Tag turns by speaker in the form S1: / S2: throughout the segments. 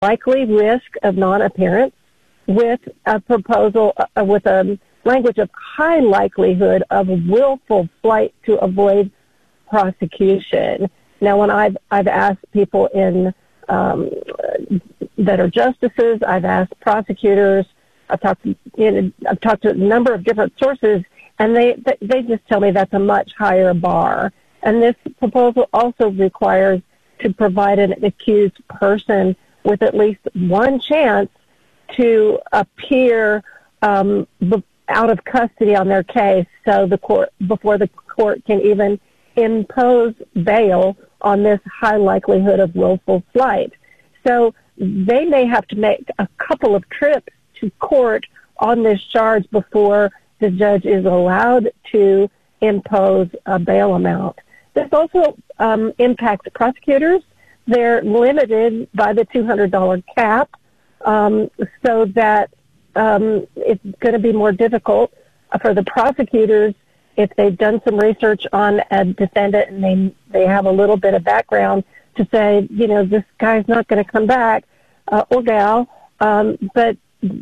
S1: likely risk of non-appearance with a proposal with a language of high likelihood of willful flight to avoid prosecution. Now, when I've asked people that are justices, I've asked prosecutors, I've talked to a number of different sources, and they just tell me that's a much higher bar. And this proposal also requires to provide an accused person with at least one chance to appear out of custody on their case, so before the court can even impose bail on this high likelihood of willful flight. So they may have to make a couple of trips to court on this charge before the judge is allowed to impose a bail amount. This also impacts prosecutors. They're limited by the $200 cap, so that it's going to be more difficult for the prosecutors if they've done some research on a defendant and they have a little bit of background to say, this guy's not going to come back, or gal, but,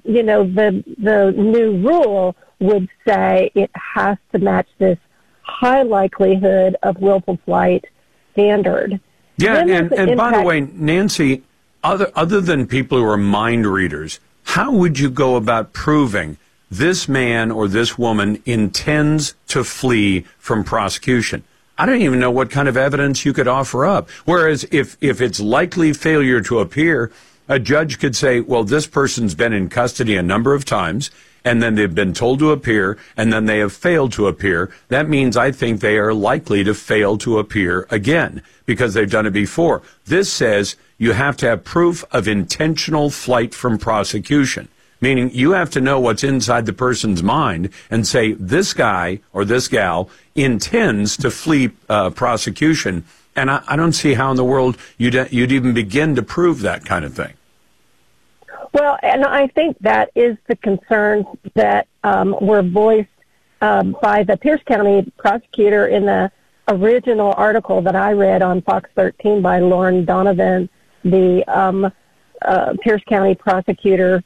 S1: the new rule would say it has to match this high likelihood of willful flight standard.
S2: Yeah, and by the way, Nancy, other than people who are mind readers, how would you go about proving this man or this woman intends to flee from prosecution? I don't even know what kind of evidence you could offer up. Whereas if it's likely failure to appear, a judge could say, well, this person's been in custody a number of times, and then they've been told to appear, and then they have failed to appear. That means I think they are likely to fail to appear again because they've done it before. This says you have to have proof of intentional flight from prosecution, meaning you have to know what's inside the person's mind and say this guy or this gal intends to flee prosecution. And I don't see how in the world you'd even begin to prove that kind of thing.
S1: Well, and I think that is the concerns that were voiced by the Pierce County prosecutor in the original article that I read on Fox 13 by Lauren Donovan. The Pierce County prosecutor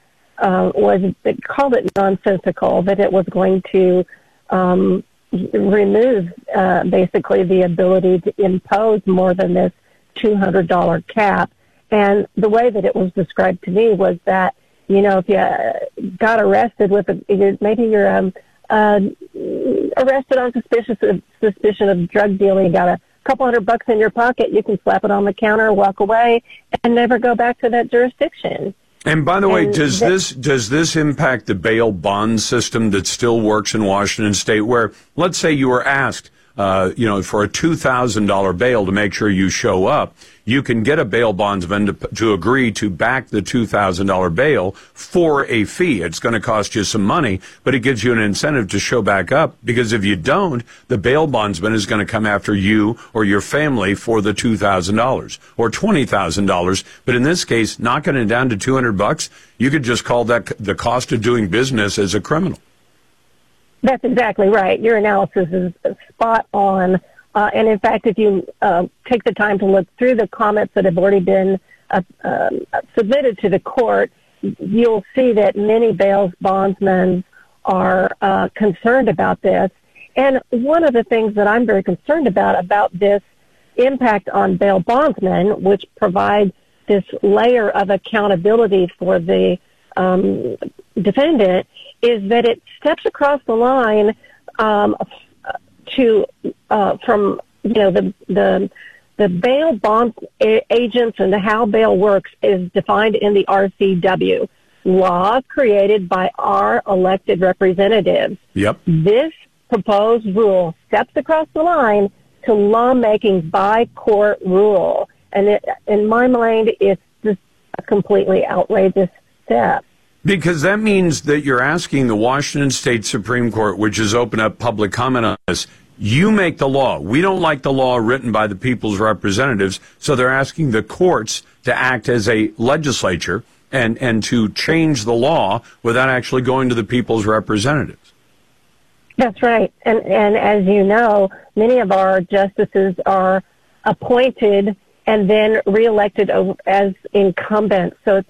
S1: called it nonsensical, that it was going to remove basically the ability to impose more than this $200 cap. And the way that it was described to me was that, if you got arrested maybe you're arrested on suspicion of drug dealing, you got a couple $100 in your pocket, you can slap it on the counter, walk away, and never go back to that jurisdiction.
S2: And by the way, does this impact the bail bond system that still works in Washington State, where let's say you were asked, for a $2,000 bail to make sure you show up, you can get a bail bondsman to agree to back the $2,000 bail for a fee. It's going to cost you some money, but it gives you an incentive to show back up, because if you don't, the bail bondsman is going to come after you or your family for the $2,000 or $20,000. But in this case, knocking it down to $200, you could just call that the cost of doing business as a criminal.
S1: That's exactly right. Your analysis is spot on. And in fact, if you take the time to look through the comments that have already been submitted to the court, you'll see that many bail bondsmen are concerned about this. And one of the things that I'm very concerned about this impact on bail bondsmen, which provide this layer of accountability for the defendant, is that it steps across the line from the bail bond agents, and how bail works is defined in the RCW, law created by our elected representatives.
S2: Yep.
S1: This proposed rule steps across the line to lawmaking by court rule, and in my mind, it's just a completely outrageous step.
S2: Because that means that you're asking the Washington State Supreme Court, which has opened up public comment on this, you make the law. We don't like the law written by the people's representatives, so they're asking the courts to act as a legislature and to change the law without actually going to the people's representatives.
S1: That's right. And as you know, many of our justices are appointed and then reelected as incumbents, so it's